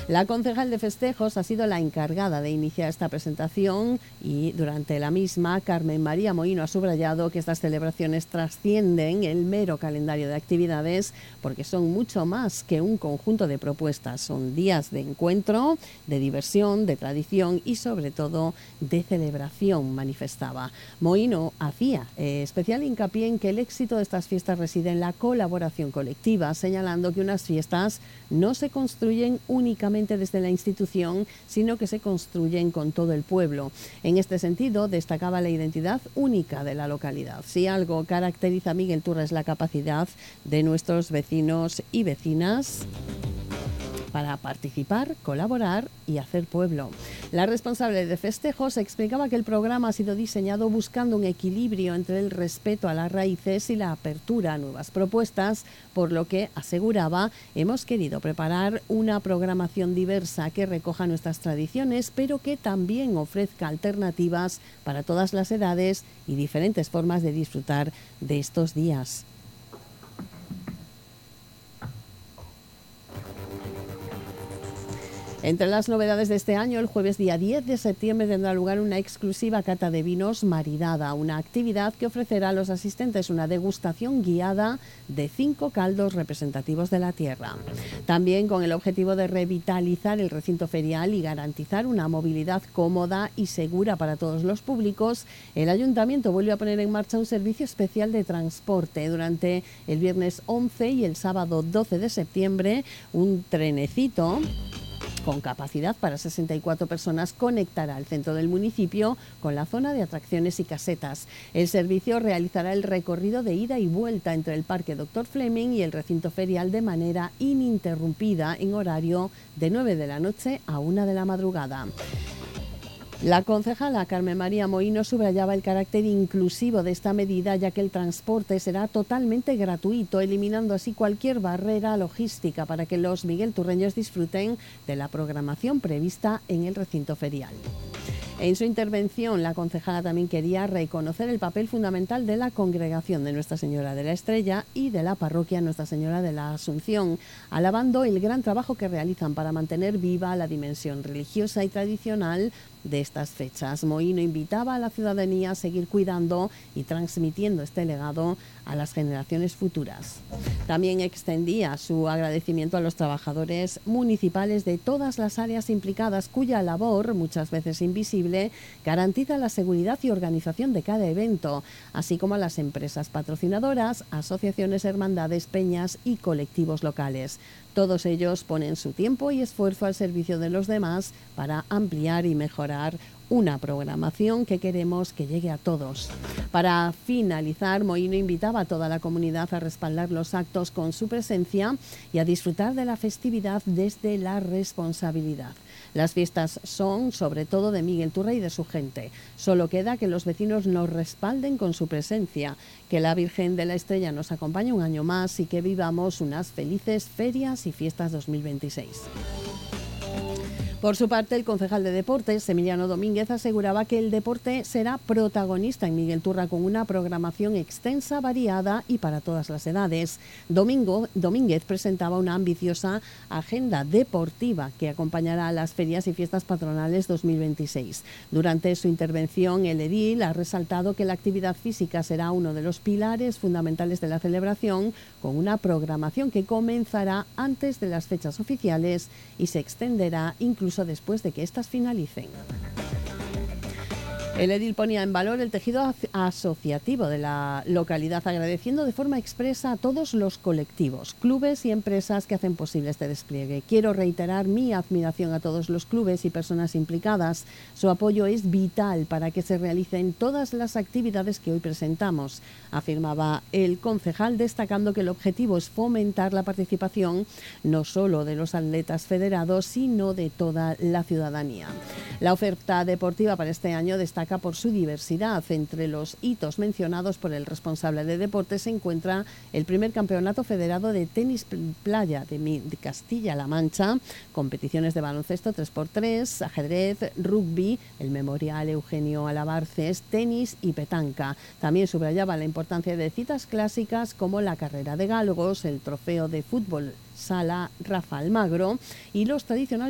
La concejal de festejos ha sido la encargada de iniciar esta presentación y durante la misma Carmen María Mohino ha subrayado que estas celebraciones trascienden el mero calendario de actividades porque son mucho más que un conjunto de propuestas. Son días de encuentro, de diversión, de tradición y sobre todo de celebración, manifestaba. Mohino hacía especial hincapié en que el éxito de estas fiestas reside en la colaboración colectiva, señalando que unas fiestas no se construyen únicamente desde la institución, sino que se construyen con todo el pueblo. En este sentido, destacaba la identidad única de la localidad. Si algo caracteriza a Miguel Turra es la capacidad de nuestros vecinos y vecinas para participar, colaborar y hacer pueblo. La responsable de festejos explicaba que el programa ha sido diseñado buscando un equilibrio entre el respeto a las raíces y la apertura a nuevas propuestas, por lo que, aseguraba, hemos querido preparar una programación diversa que recoja nuestras tradiciones, pero que también ofrezca alternativas para todas las edades y diferentes formas de disfrutar de estos días. Entre las novedades de este año, el jueves día 10 de septiembre tendrá lugar una exclusiva cata de vinos maridada, una actividad que ofrecerá a los asistentes una degustación guiada de 5 caldos representativos de la tierra. También con el objetivo de revitalizar el recinto ferial y garantizar una movilidad cómoda y segura para todos los públicos, el Ayuntamiento vuelve a poner en marcha un servicio especial de transporte durante el viernes 11 y el sábado 12 de septiembre, un trenecito con capacidad para 64 personas conectará el centro del municipio con la zona de atracciones y casetas. El servicio realizará el recorrido de ida y vuelta entre el Parque Dr. Fleming y el recinto ferial de manera ininterrumpida en horario de 9 de la noche a 1 de la madrugada. La concejala Carmen María Mohino subrayaba el carácter inclusivo de esta medida, ya que el transporte será totalmente gratuito, eliminando así cualquier barrera logística para que los miguelturreños disfruten de la programación prevista en el recinto ferial. En su intervención, la concejala también quería reconocer el papel fundamental de la congregación de Nuestra Señora de la Estrella y de la parroquia Nuestra Señora de la Asunción, alabando el gran trabajo que realizan para mantener viva la dimensión religiosa y tradicional de estas fechas. Mohino invitaba a la ciudadanía a seguir cuidando y transmitiendo este legado a las generaciones futuras. También extendía su agradecimiento a los trabajadores municipales de todas las áreas implicadas, cuya labor, muchas veces invisible, garantiza la seguridad y organización de cada evento, así como a las empresas patrocinadoras, asociaciones, hermandades, peñas y colectivos locales. Todos ellos ponen su tiempo y esfuerzo al servicio de los demás para ampliar y mejorar una programación que queremos que llegue a todos. Para finalizar, Mohino invitaba a toda la comunidad a respaldar los actos con su presencia y a disfrutar de la festividad desde la responsabilidad. Las fiestas son, sobre todo, de Miguel Turra y de su gente. Solo queda que los vecinos nos respalden con su presencia, que la Virgen de la Estrella nos acompañe un año más y que vivamos unas felices ferias y fiestas 2026. Por su parte, el concejal de Deportes, Emiliano Domínguez, aseguraba que el deporte será protagonista en Miguel Turra con una programación extensa, variada y para todas las edades. Domínguez presentaba una ambiciosa agenda deportiva que acompañará a las ferias y fiestas patronales 2026. Durante su intervención, el edil ha resaltado que la actividad física será uno de los pilares fundamentales de la celebración, con una programación que comenzará antes de las fechas oficiales y se extenderá incluso después de que éstas finalicen. El edil ponía en valor el tejido asociativo de la localidad, agradeciendo de forma expresa a todos los colectivos, clubes y empresas que hacen posible este despliegue. Quiero reiterar mi admiración a todos los clubes y personas implicadas. Su apoyo es vital para que se realicen todas las actividades que hoy presentamos, afirmaba el concejal, destacando que el objetivo es fomentar la participación no solo de los atletas federados, sino de toda la ciudadanía. La oferta deportiva para este año destaca por su diversidad. Entre los hitos mencionados por el responsable de deportes se encuentra el primer campeonato federado de tenis playa de Castilla-La Mancha, competiciones de baloncesto 3x3, ajedrez, rugby, el Memorial Eugenio Alabarces, tenis y petanca. También subrayaba la importancia de citas clásicas como la carrera de galgos, el trofeo de fútbol sala Rafa Almagro y los tradicionales